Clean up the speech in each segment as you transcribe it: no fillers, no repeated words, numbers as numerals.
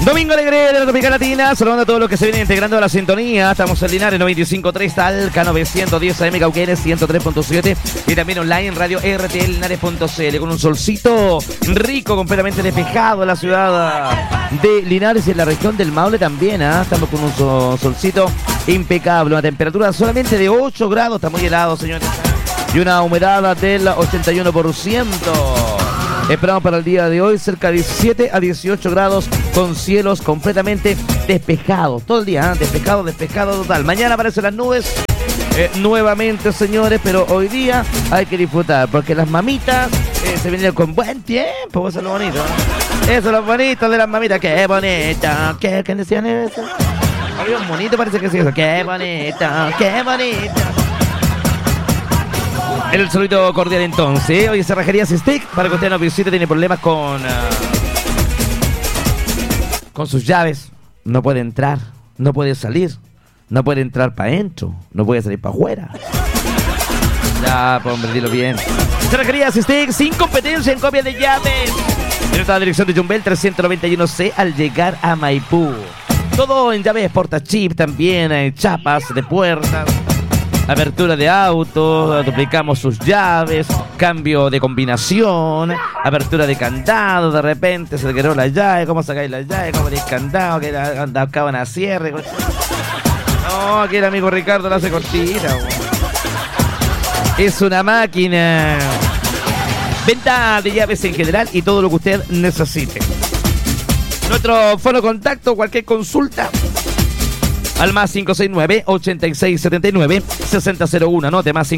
Domingo Alegre de la Tropical Latina, saludando a todos los que se vienen integrando a la sintonía. Estamos en Linares 95.3, Talca 910 AM, Cauquenes 103.7 y también online en radio rtlinares.cl con un solcito rico, completamente despejado en la ciudad de Linares y en la región del Maule también. Estamos con un solcito impecable, una temperatura solamente de 8 grados, está muy helado, señores, y una humedad del 81%. Esperamos para el día de hoy cerca de 17 a 18 grados con cielos completamente despejados. Todo el día, despejado total. Mañana aparecen las nubes nuevamente, señores, pero hoy día hay que disfrutar porque las mamitas se vienen con buen tiempo. Eso es lo bonito. Eso es lo bonito de las mamitas. ¡Qué bonita! ¿Qué decían eso? Había un bonito, parece que sí eso. ¡Qué bonita! ¡Qué bonita! El saludito cordial entonces. Hoy es Cerrajerías Stick. Para que usted no visite, tiene problemas con sus llaves. No puede entrar, no puede salir. No puede entrar para adentro, no puede salir para afuera. Ya, pues hombre, dilo bien. Cerrajerías Stick, sin competencia en copia de llaves. En esta dirección de Jumbel 391C al llegar a Maipú. Todo en llaves portachip también, en chapas de puertas. Apertura de auto, duplicamos sus llaves, cambio de combinación, apertura de candado, de repente se le quedó la llave, cómo sacáis la llave, cómo tenéis candado, que acaban a cierre. No, aquí el amigo Ricardo la hace cortita. Es una máquina. Venta de llaves en general y todo lo que usted necesite. Nuestro fono contacto, cualquier consulta. Al más 569-8679-6001. Anote, más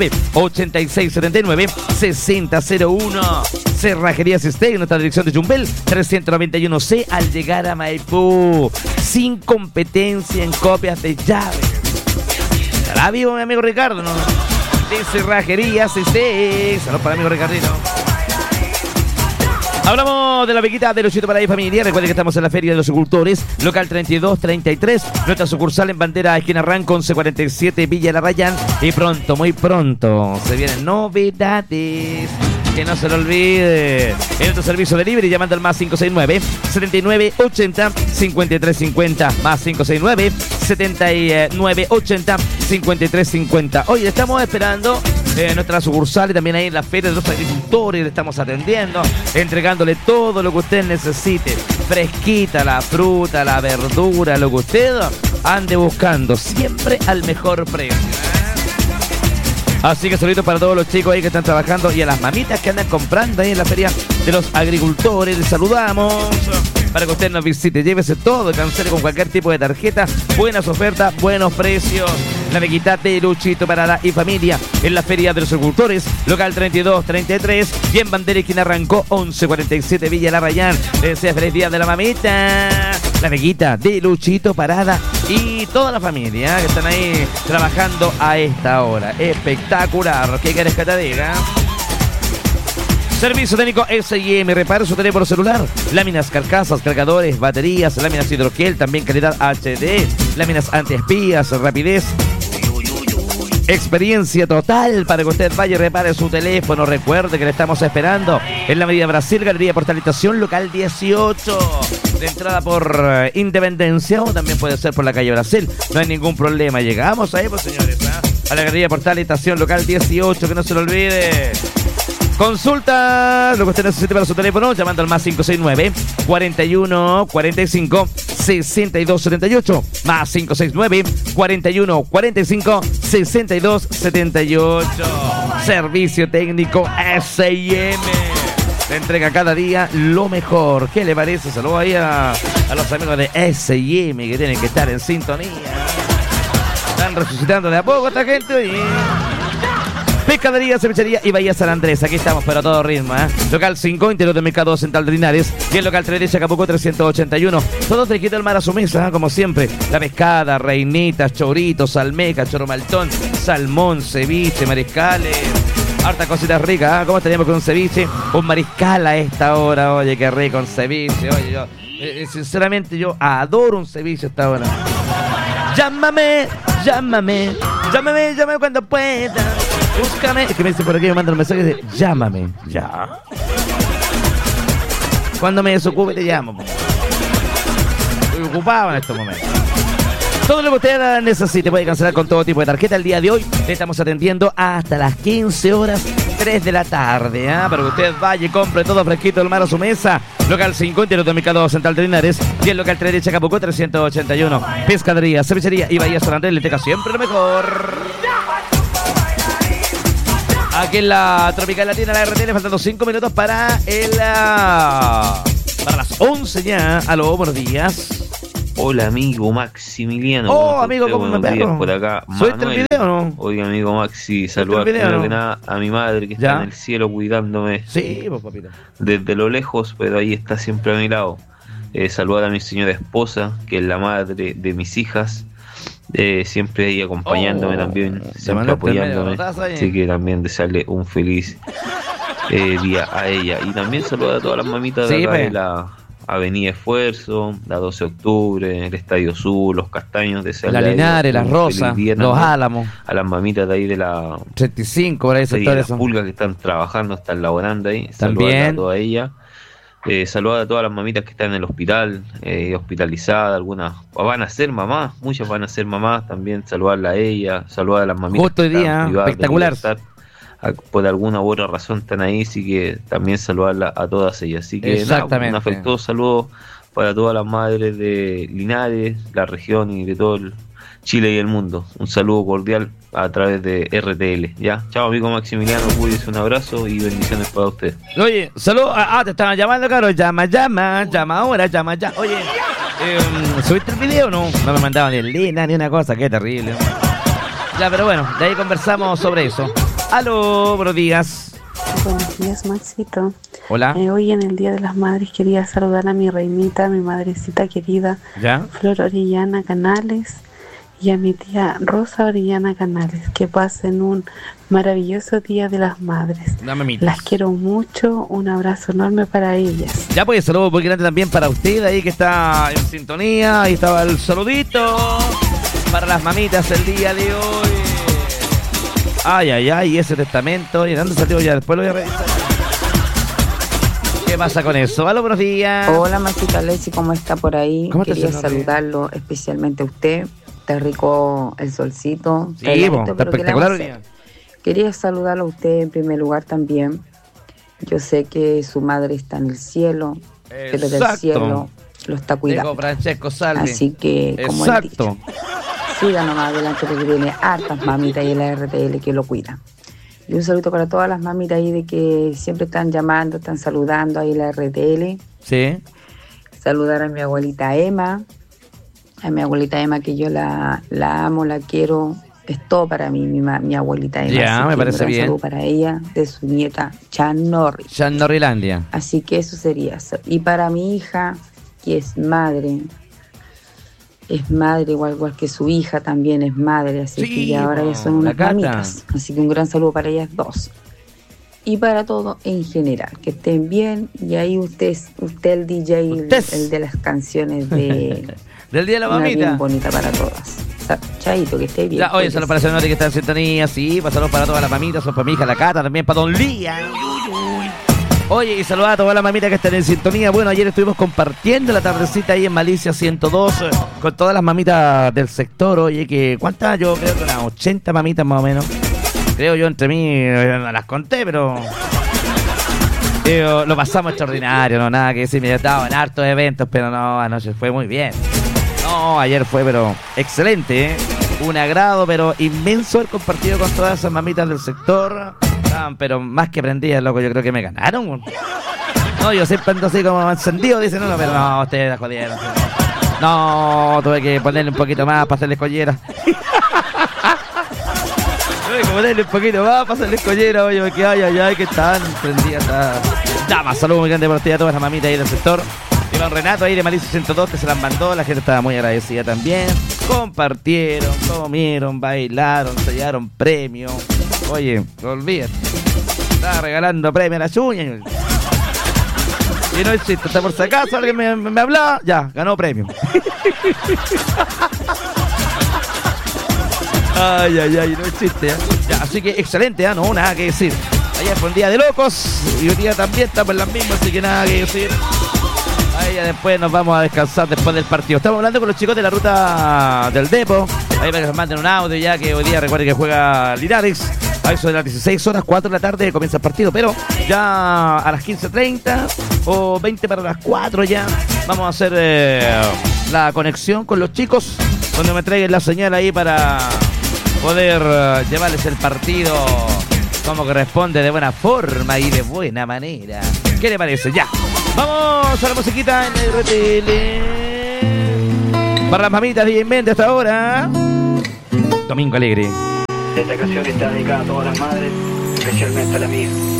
569-8679-6001. Cerrajerías Stick, en nuestra dirección de Jumbel 391C al llegar a Maipú. Sin competencia en copias de llaves. ¿Estará vivo mi amigo Ricardo, no? De Cerrajerías Stick. Saludos para el amigo Ricardito. Hablamos de la bequita de Luchito para la familia. Recuerden que estamos en la Feria de los Agricultores, local 3233, nuestra sucursal en Bandera, esquina Ranco 1147, Villa La Rayán. Y pronto, muy pronto, se vienen novedades. Que no se lo olvide. En nuestro servicio de delivery, llamando al más 569-7980-5350. Más 569-7980-5350. Hoy estamos esperando nuestra sucursal y también ahí en la Feria de los Agricultores. Le estamos atendiendo, entregándole todo lo que usted necesite. Fresquita, la fruta, la verdura, lo que usted ande buscando. Siempre al mejor precio. Así que saludos para todos los chicos ahí que están trabajando y a las mamitas que andan comprando ahí en la Feria de los Agricultores. Les saludamos para que usted nos visite. Llévese todo, cancele con cualquier tipo de tarjeta. Buenas ofertas, buenos precios. La bequita de Luchito para la y familia en la Feria de los Agricultores, local 3233 y en Bandera esquina Arrancó 1147 Villa La Rayán. Desea feliz día de la mamita. La bequita de Luchito Parada y toda la familia que están ahí trabajando a esta hora. Espectacular. ¿Qué querés que te diga? Servicio técnico S&M, repare su teléfono celular, láminas, carcasas, cargadores, baterías, láminas hidrogel, también calidad HD, láminas antiespías, rapidez, experiencia total para que usted vaya y repare su teléfono. Recuerde que le estamos esperando en la Avenida Brasil, Galería Portalización, local 18, de entrada por Independencia o también puede ser por la calle Brasil. No hay ningún problema, llegamos ahí, pues señores, a la Galería Portalización, local 18, que no se lo olvide. Consulta lo que usted necesite para su teléfono llamando al más 569-4145-6278, más 569-4145-6278. Servicio técnico S&M. Le entrega cada día lo mejor. ¿Qué le parece? Saludos ahí a los amigos de S&M que tienen que estar en sintonía. Están resucitando de a poco esta gente hoy. Pescadería, cevichería y Bahía San Andrés. Aquí estamos, pero a todo ritmo, Local 5, interior del Mercado Central de Linares. Y el local 3 de Chacabuco 381. Todo te quita el mar a su mesa, como siempre. La pescada, reinitas, choritos, almeja, choromaltón, salmón, ceviche, mariscales. Harta cositas ricas, ¿Cómo estaríamos con un ceviche? Un mariscal a esta hora, oye, qué rico un ceviche. Oye, yo, sinceramente, yo adoro un ceviche a esta hora. Llámame cuando pueda. Búscame. Es que me dice por aquí, me manda un mensaje de llámame. Ya. Cuando me desocupe te llamo. ocupado en estos momentos. Todo lo que usted necesite puede cancelar con todo tipo de tarjeta. El día de hoy le estamos atendiendo hasta las 15 horas, 3 de la tarde, para que usted vaya y compre todo fresquito del mar a su mesa. Local 50 en el Mercado Central de Linares y el local 3 de Chacabuco 381. Pescadería, cervecería y Bahía San Andrés le entrega siempre lo mejor. Aquí en la Tropical Latina, la RTL, faltando 5 minutos para para las 11 ya. Aló, buenos días. Hola, amigo Maximiliano. Oh, amigo, ¿cómo me pego? Por acá, ¿Subiste el video o no? Oiga, amigo Maxi, saludar primero que nada a mi madre que está en el cielo cuidándome. Sí, pues, papito. Desde lo lejos, pero ahí está siempre a mi lado. Saludar a mi señora esposa, que es la madre de mis hijas. Siempre ahí acompañándome también, siempre apoyándome. Así que también desearle un feliz día a ella. Y también saludar a todas las mamitas de acá de la Avenida Esfuerzo, la 12 de octubre, el Estadio Sur, los Castaños, la Linares, las Rosas, los Álamos, a las mamitas de ahí de la 35, por ahí sectores, las pulgas que están trabajando, están laborando ahí, también a toda ella, saludar a todas las mamitas que están en el hospital, hospitalizadas, algunas van a ser mamás, muchas van a ser mamás, también saludarla a ella, saludar a las mamitas justo hoy día, espectacular. Por alguna u otra razón están ahí, así que también saludarla a todas ellas. Así que un afectuoso saludo para todas las madres de Linares, la región y de todo el Chile y el mundo. Un saludo cordial a través de RTL. Ya, chao amigo Maximiliano, cuídese, un abrazo y bendiciones para usted. Oye, saludos, te estaban llamando, caro, llama ahora, llama ya. Oye, ¿subiste el video o no? No me mandaban ni el link, ni una cosa, qué terrible. Ya, pero bueno, de ahí conversamos sobre eso. Aló, buenos días. Buenos días, Maxito. Hola. Hoy en el Día de las Madres quería saludar a mi reinita, mi madrecita querida, ¿ya? Flor Orellana Canales, y a mi tía Rosa Orellana Canales. Que pasen un maravilloso Día de las Madres. Las quiero mucho, un abrazo enorme para ellas. Ya, pues, saludo muy grande también para usted ahí que está en sintonía. Ahí estaba el saludito para las mamitas el día de hoy. Ay, ese testamento. ¿Y dónde salió ya? Después lo voy a revisar. ¿Qué pasa con eso? Hola, buenos días. Hola, Maxita Lesi, ¿cómo está por ahí? Quería saludarlo especialmente a usted. Está rico el solcito. Sí, está espectacular. Quería saludarlo a usted en primer lugar también. Yo sé que su madre está en el cielo, pero del cielo lo está cuidando. Diego Francesco Salvi. Así que, como he dicho, siga nomás adelante porque tiene hartas mamitas ahí en la RTL que lo cuidan. Y un saludo para todas las mamitas ahí de que siempre están llamando, están saludando ahí en la RTL. Sí. Saludar a mi abuelita Emma. A mi abuelita Emma, que yo la amo, la quiero. Es todo para mí, mi abuelita Emma. Ya, me parece bien. Un saludo para ella, de su nieta, Chan Norris. Chan Norrilandia. Así que eso sería. Y para mi hija, que es madre igual que su hija también es madre, así que ya ahora ya son unas mamitas, así que un gran saludo para ellas dos y para todo en general, que estén bien. Y ahí usted el DJ, el de las canciones de del Día de la Mamita, bien bonita para todas. Chaito, que esté bien. Ya, oye, saludos para Senori que está en sintonía, sí, saludos para todas las mamitas, son para mi hija la Cata, también para Don Lía. Oye, y saludar a todas las mamitas que están en sintonía. Bueno, ayer estuvimos compartiendo la tardecita ahí en Malicia 102 con todas las mamitas del sector. Oye, que ¿cuántas? Yo creo que unas 80 mamitas más o menos. Creo yo, entre mí, no las conté, pero lo pasamos extraordinario, no nada que decir. Me estaba en hartos eventos, pero no, anoche fue muy bien. No, ayer fue, pero excelente, ¿eh? Un agrado, pero inmenso el compartido con todas esas mamitas del sector. Pero más que prendidas, loco, yo creo que me ganaron. No, yo siempre ando así como encendido, dicen, no, pero no, ustedes la jodieron. No, tuve que ponerle un poquito más para hacerles collera. Tuve que ponerle un poquito más para hacerles collera, oye, porque ay, que están prendidas. Damas, saludos muy grandes por ti a todas las mamitas ahí del sector. Y don Renato ahí de Malicia 102 que se las mandó, la gente estaba muy agradecida también. Compartieron, comieron, bailaron, se llevaron premios. Oye, no olvides. Estaba regalando premios a las uñas. Y no existe, hasta por si acaso alguien me hablaba, ya, ganó premio. Ay, no existe, ¿eh? Ya, así que excelente, ¿eh? No, nada que decir. Ayer fue un día de locos y hoy día también estamos en las mismas, así que nada que decir. Ahí ya después nos vamos a descansar después del partido. Estamos hablando con los chicos de la ruta del Depo. Ahí para que nos manden un audio ya que hoy día recuerden que juega Linares. A eso de las 16 horas, 4 de la tarde comienza el partido. Pero ya a las 15:30 o 20 para las 4 ya vamos a hacer la conexión con los chicos. Donde me traigan la señal ahí para poder llevarles el partido como corresponde, de buena forma y de buena manera. ¿Qué le parece? Ya. Vamos a la musiquita en RTL. Para las mamitas de Méndez hasta ahora. Domingo Alegre. Esta canción está dedicada a todas las madres, especialmente a la mía.